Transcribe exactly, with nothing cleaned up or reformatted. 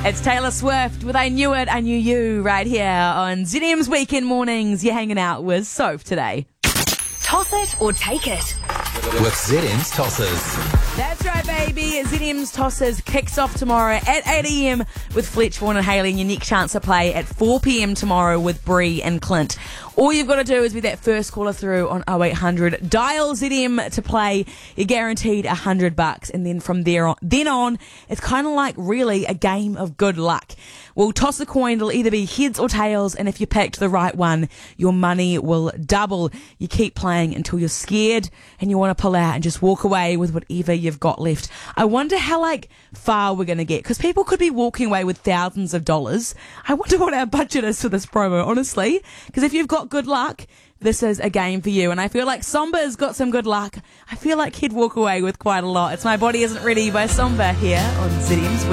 It's Taylor Swift with I Knew It, I Knew You right here on Z D M's Weekend Mornings. You're hanging out with Soph today. Toss it or take it. With Z M's Tossers. That's right, baby. Z D M's Tossers kicks off tomorrow at eight a.m. with Fletch, Vaughan and Hayley, and your next chance to play at four p.m. tomorrow with Bree and Clint. All you've got to do is be that first caller through on oh eight hundred. Dial Z M to play. You're guaranteed a hundred bucks, and then from there on, then on, it's kind of like really a game of good luck. We'll toss a coin. It'll either be heads or tails, and if you picked the right one, your money will double. You keep playing until you're scared and you want to pull out and just walk away with whatever you've got left. I wonder how like far we're going to get, because people could be walking away with thousands of dollars. I wonder what our budget is for this promo, honestly, because if you've got good luck, this is a game for you. And I feel like Somba's got some good luck. I feel like he'd walk away with quite a lot. It's My Body Isn't Ready by Somba here on Z M's Week.